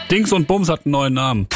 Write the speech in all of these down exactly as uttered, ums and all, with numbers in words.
Dings und Bums hat einen neuen Namen.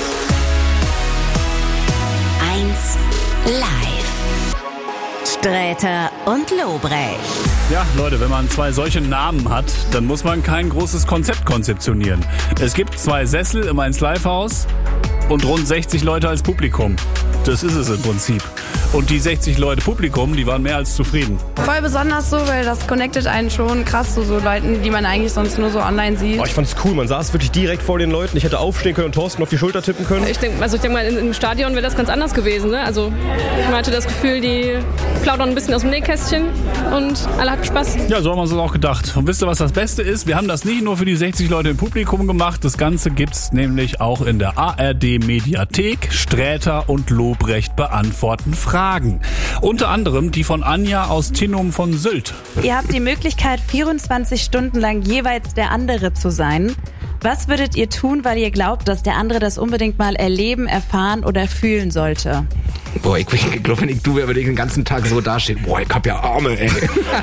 eins live. Sträter und Lobrecht. Ja, Leute, wenn man zwei solche Namen hat, dann muss man kein großes Konzept konzeptionieren. Es gibt zwei Sessel im eins Live Haus und rund sechzig Leute als Publikum. Das ist es im Prinzip. Und die sechzig Leute Publikum, die waren mehr als zufrieden. Voll besonders so, weil das connectet einen schon krass zu so Leuten, die man eigentlich sonst nur so online sieht. Oh, ich fand's cool, man saß wirklich direkt vor den Leuten. Ich hätte aufstehen können und Thorsten auf die Schulter tippen können. Ich denke also ich denk mal, im Stadion wäre das ganz anders gewesen. Ne? Also man hatte das Gefühl, die plaudern ein bisschen aus dem Nähkästchen und alle hatten Spaß. Ja, so haben wir uns das auch gedacht. Und wisst ihr, was das Beste ist? Wir haben das nicht nur für die sechzig Leute im Publikum gemacht. Das Ganze gibt's nämlich auch in der A R D-Mediathek. Sträter und Lobrecht beantworten Fragen. Unter anderem die von Anja aus Tinnum von Sylt. Ihr habt die Möglichkeit, vierundzwanzig Stunden lang jeweils der andere zu sein. Was würdet ihr tun, weil ihr glaubt, dass der andere das unbedingt mal erleben, erfahren oder fühlen sollte? Boah, ich, ich glaube, wenn ich du wäre, würde ich den ganzen Tag so dastehen. Boah, ich hab ja Arme, ey.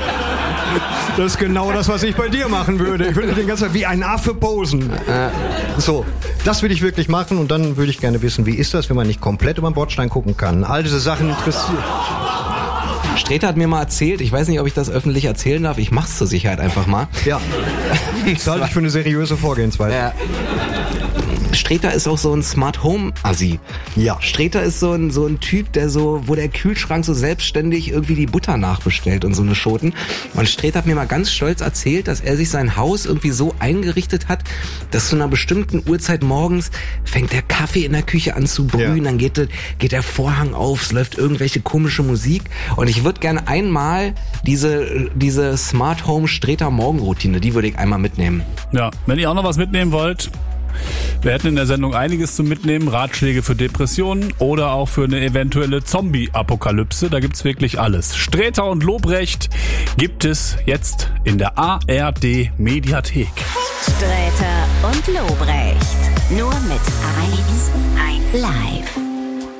Das ist genau das, was ich bei dir machen würde. Ich würde den ganzen Tag wie ein Affe posen. So, das würde ich wirklich machen und dann würde ich gerne wissen, wie ist das, wenn man nicht komplett über den Bordstein gucken kann. All diese Sachen interessieren. Sträter hat mir mal erzählt, ich weiß nicht, ob ich das öffentlich erzählen darf, ich mach's zur Sicherheit einfach mal. Ja, das halte ich für eine seriöse Vorgehensweise. Ja. Sträter ist auch so ein Smart Home Assi. Ja. Sträter ist so ein so ein Typ, der so, wo der Kühlschrank so selbstständig irgendwie die Butter nachbestellt und so eine Schoten. Und Sträter hat mir mal ganz stolz erzählt, dass er sich sein Haus irgendwie so eingerichtet hat, dass zu einer bestimmten Uhrzeit morgens fängt der Kaffee in der Küche an zu brühen, ja. Dann geht, geht der Vorhang auf, es läuft irgendwelche komische Musik. Und ich würde gerne einmal diese diese Smart Home Sträter Morgenroutine, die würde ich einmal mitnehmen. Ja, wenn ihr auch noch was mitnehmen wollt, wir hätten in der Sendung einiges zum Mitnehmen, Ratschläge für Depressionen oder auch für eine eventuelle Zombie-Apokalypse. Da gibt's wirklich alles. Sträter und Lobrecht gibt es jetzt in der A R D-Mediathek. Sträter und Lobrecht. Nur mit eins live.